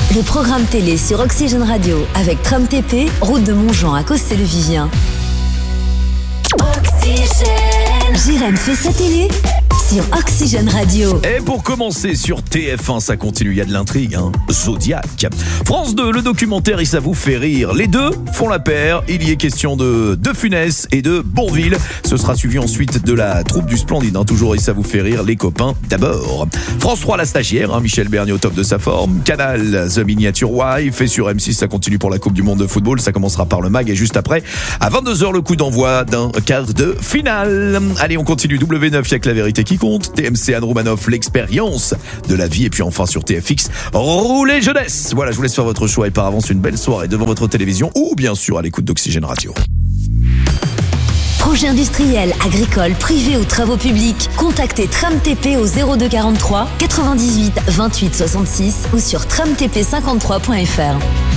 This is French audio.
Le programme télé sur Oxygène Radio avec Tram TP, route de Montjean à Cossé-le-Vivien. Oxygène. Jérém fait sa télé sur Oxygène Radio. Et pour commencer sur TF1, ça continue, il y a de l'intrigue, hein. Zodiac. France 2, le documentaire, et ça vous fait rire. Les deux font la paire. Il y est question de Funès et de Bourvil. Ce sera suivi ensuite de la troupe du Splendide, hein. Toujours, et ça vous fait rire, les copains d'abord. France 3, la stagiaire, hein. Michel Bernier au top de sa forme. Canal, The Miniature Wife. Et sur M6, ça continue pour la Coupe du Monde de football. Ça commencera par le MAG et juste après, à 22h, le coup d'envoi d'un quart de finale. Allez, on continue. W9, il y a que la vérité qui compte. TMC, Anne Romanoff, l'expérience de la vie. Et puis enfin sur TFX, roulez jeunesse. Voilà, je vous laisse faire votre choix et par avance une belle soirée devant votre télévision ou bien sûr à l'écoute d'Oxygène Radio. Projet industriel, agricole, privé ou travaux publics, contactez Tram TP au 02 43 98 28 66 ou sur tramtp53.fr.